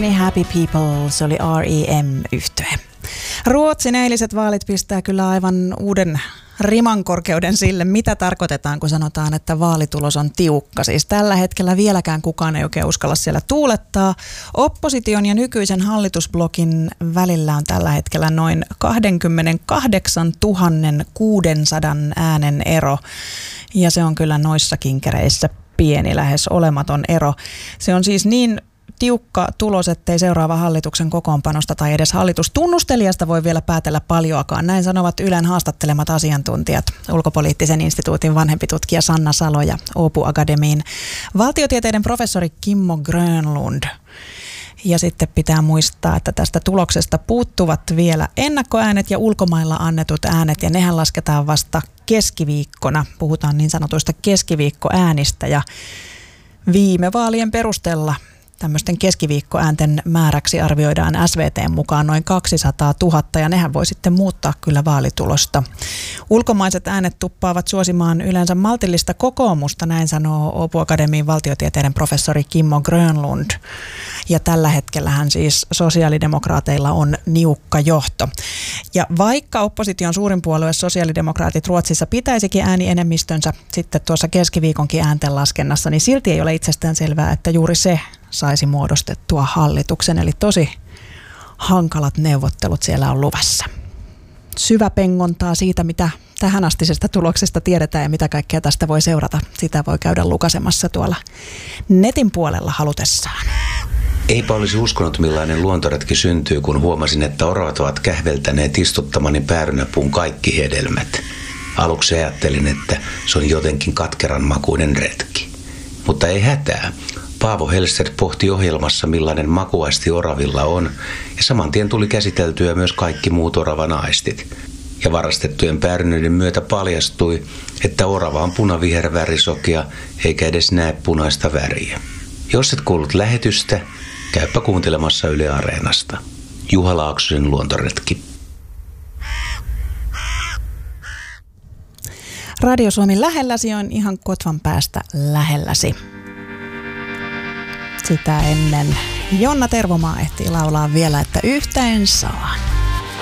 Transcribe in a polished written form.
Many Happy People, se oli R.E.M.-yhtye. Ruotsin eiliset vaalit pistää kyllä aivan uuden rimankorkeuden sille, mitä tarkoitetaan, kun sanotaan, että vaalitulos on tiukka. Siis tällä hetkellä vieläkään kukaan ei oikein uskalla siellä tuulettaa. Opposition ja nykyisen hallitusblokin välillä on tällä hetkellä noin 28 600 äänen ero. Ja se on kyllä noissa kinkereissä pieni, lähes olematon ero. Se on siis niin tiukka tulos, ettei seuraava hallituksen kokoonpanosta tai edes hallitustunnustelijasta voi vielä päätellä paljoakaan. Näin sanovat Ylen haastattelemat asiantuntijat, Ulkopoliittisen instituutin vanhempi tutkija Sanna Salo ja Åbo Akademin valtiotieteiden professori Kimmo Grönlund. Ja sitten pitää muistaa, että tästä tuloksesta puuttuvat vielä ennakkoäänet ja ulkomailla annetut äänet, ja nehän lasketaan vasta keskiviikkona. Puhutaan niin sanotuista keskiviikkoäänistä, ja viime vaalien perusteella tämmöisten keskiviikkoäänten määräksi arvioidaan SVT:n mukaan noin 200 000, ja nehän voi sitten muuttaa kyllä vaalitulosta. Ulkomaiset äänet tuppaavat suosimaan yleensä maltillista kokoomusta, näin sanoo Åbo Akademin valtiotieteiden professori Kimmo Grönlund. Ja tällä hetkellähän siis sosiaalidemokraateilla on niukka johto. Ja vaikka opposition suurin puolue sosiaalidemokraatit Ruotsissa pitäisikin äänienemmistönsä sitten tuossa keskiviikonkin ääntenlaskennassa, niin silti ei ole itsestään selvää, että juuri se saisi muodostettua hallituksen. Eli tosi hankalat neuvottelut siellä on luvassa. Syväpengontaa siitä, mitä tähänastisesta tuloksesta tiedetään ja mitä kaikkea tästä voi seurata. Sitä voi käydä lukasemassa tuolla netin puolella halutessaan. Eipä olisi uskonut, millainen luontoretki syntyy, kun huomasin, että oravat ovat kähveltäneet istuttamani päärynäpuun kaikki hedelmät. Aluksi ajattelin, että se on jotenkin katkeran makuinen retki. Mutta ei hätää. Paavo Hellstedt pohti ohjelmassa, millainen makuaisti oravilla on, ja saman tien tuli käsiteltyä myös kaikki muut oravan aistit. Ja varastettujen päärynöiden myötä paljastui, että orava on punavihervärisokea, eikä edes näe punaista väriä. Jos et kuullut lähetystä, käypä kuuntelemassa Yle Areenasta. Juha Laaksosen luontoretki. Radio Suomi lähelläsi on ihan kotvan päästä lähelläsi. Sitä ennen Jonna Tervomaa ehtii laulaa vielä, että yhtä en saa.